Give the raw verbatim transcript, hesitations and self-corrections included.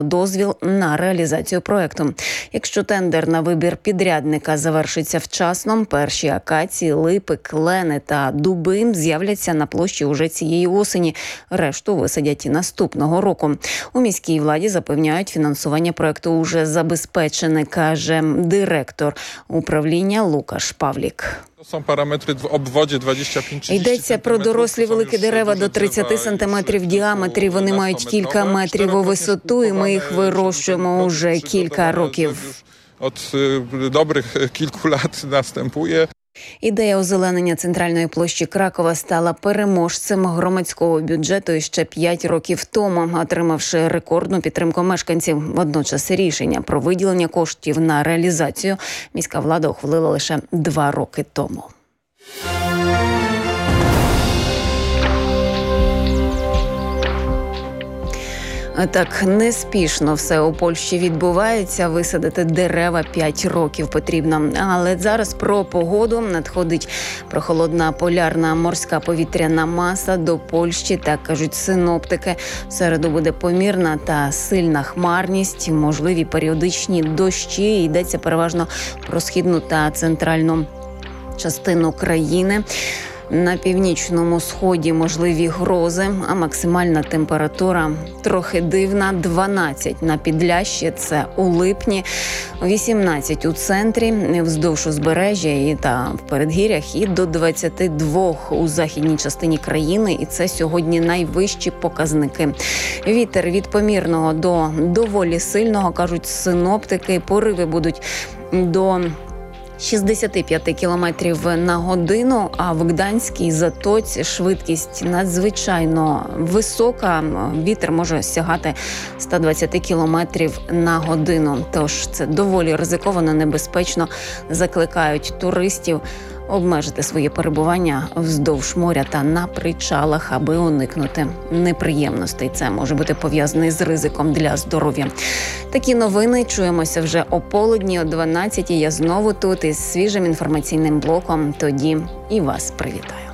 дозвіл на реалізацію проекту. Якщо тендер на вибір підрядника завершиться вчасно, перші акації, липи, клени та дуби з'являться на площі уже цієї осені. Решту висадять і наступного року. У міській владі запевняють, фінансування проекту уже забезпечене, каже директор управління Лукаш Павлік. Są parametry w obwodzie двадцять п'ять тридцять Йдеться про дорослі великі дерева до тридцяти сантиметрів в діаметрі. Вони мають кілька метрів у висоту, і ми їх вирощуємо уже кілька років. От добрих кілька лет наступає. Ідея озеленення центральної площі Кракова стала переможцем громадського бюджету ще п'ять років тому, отримавши рекордну підтримку мешканців. Водночас рішення про виділення коштів на реалізацію міська влада ухвалила лише два роки тому. Так неспішно все у Польщі відбувається. Висадити дерева п'ять років потрібно. Але зараз про погоду. Надходить прохолодна полярна морська повітряна маса до Польщі. Так кажуть синоптики. В середу буде помірна та сильна хмарність, можливі періодичні дощі. Йдеться переважно про східну та центральну частину країни. На північному сході можливі грози, а максимальна температура трохи дивна – дванадцять на Підлящі, це у липні, вісімнадцять у центрі, вздовж узбережжя і та в передгір'ях, і до двадцяти двох у західній частині країни, і це сьогодні найвищі показники. Вітер від помірного до доволі сильного, кажуть синоптики, пориви будуть до шістдесят п'ять кілометрів на годину, а в Гданській затоці швидкість надзвичайно висока. Вітер може сягати сто двадцять кілометрів на годину. Тож це доволі ризиковано, небезпечно. Закликають туристів обмежити своє перебування вздовж моря та на причалах, аби уникнути неприємностей. Це може бути пов'язане з ризиком для здоров'я. Такі новини. Чуємося вже о полудні, о дванадцятій. Я знову тут із свіжим інформаційним блоком. Тоді і вас привітаю.